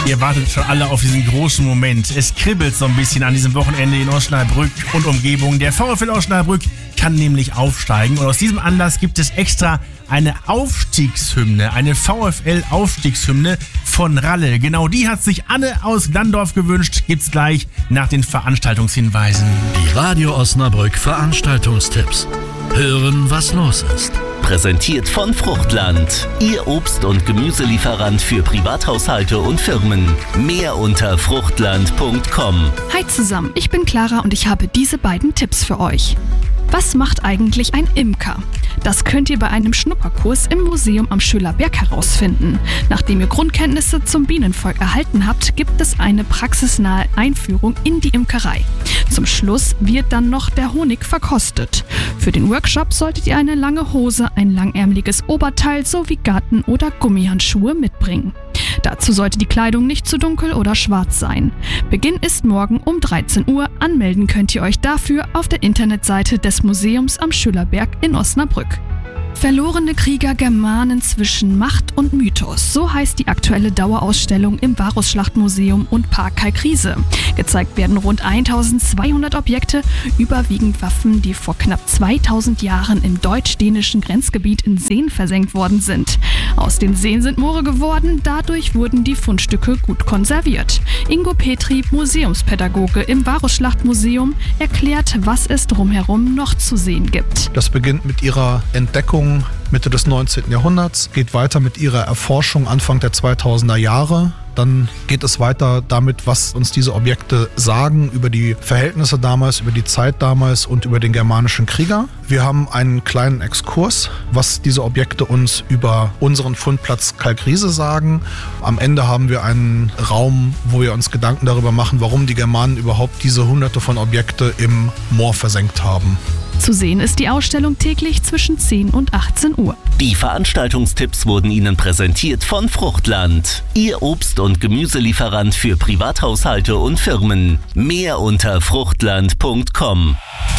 Ihr wartet schon alle auf diesen großen Moment. Es kribbelt so ein bisschen an diesem Wochenende in Osnabrück und Umgebung. Der VfL Osnabrück kann nämlich aufsteigen. Und aus diesem Anlass gibt es extra eine Aufstiegshymne, eine VfL-Aufstiegshymne von Ralle. Genau die hat sich Anne aus Glandorf gewünscht. Gibt's gleich nach den Veranstaltungshinweisen. Die Radio Osnabrück Veranstaltungstipps. Hören, was los ist. Präsentiert von Fruchtland. Ihr Obst- und Gemüselieferant für Privathaushalte und Firmen. Mehr unter fruchtland.com. Hi zusammen, ich bin Clara und ich habe diese beiden Tipps für euch. Was macht eigentlich ein Imker? Das könnt ihr bei einem Schnupperkurs im Museum am Schülerberg herausfinden. Nachdem ihr Grundkenntnisse zum Bienenvolk erhalten habt, gibt es eine praxisnahe Einführung in die Imkerei. Zum Schluss wird dann noch der Honig verkostet. Für den Workshop solltet ihr eine lange Hose, ein langärmeliges Oberteil sowie Garten- oder Gummihandschuhe mitbringen. Dazu sollte die Kleidung nicht zu dunkel oder schwarz sein. Beginn ist morgen um 13 Uhr. Anmelden könnt ihr euch dafür auf der Internetseite des Museums am Schülerberg in Osnabrück. Verlorene Krieger Germanen zwischen Macht und Mythos. So heißt die aktuelle Dauerausstellung im Varusschlachtmuseum und Park Kalkriese. Gezeigt werden rund 1200 Objekte, überwiegend Waffen, die vor knapp 2000 Jahren im deutsch-dänischen Grenzgebiet in Seen versenkt worden sind. Aus den Seen sind Moore geworden, dadurch wurden die Fundstücke gut konserviert. Ingo Petri, Museumspädagoge im Varusschlachtmuseum, erklärt, was es drumherum noch zu sehen gibt. Das beginnt mit ihrer Entdeckung Mitte des 19. Jahrhunderts, geht weiter mit ihrer Erforschung Anfang der 2000er Jahre. Dann geht es weiter damit, was uns diese Objekte sagen über die Verhältnisse damals, über die Zeit damals und über den germanischen Krieger. Wir haben einen kleinen Exkurs, was diese Objekte uns über unseren Fundplatz Kalkriese sagen. Am Ende haben wir einen Raum, wo wir uns Gedanken darüber machen, warum die Germanen überhaupt diese hunderte von Objekte im Moor versenkt haben. Zu sehen ist die Ausstellung täglich zwischen 10 und 18 Uhr. Die Veranstaltungstipps wurden Ihnen präsentiert von Fruchtland. Ihr Obst- und Gemüselieferant für Privathaushalte und Firmen. Mehr unter fruchtland.com.